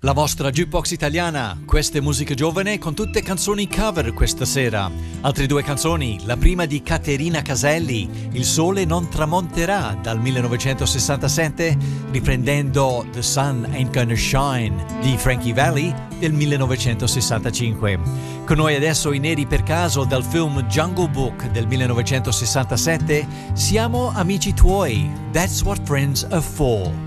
La vostra jukebox italiana, queste musiche giovane con tutte canzoni cover questa sera. Altre due canzoni, la prima di Caterina Caselli, Il sole non tramonterà dal 1967, riprendendo The Sun Ain't Gonna Shine di Frankie Valli del 1965. Con noi adesso i Neri per caso dal film Jungle Book del 1967, Siamo amici tuoi, That's What Friends Are For.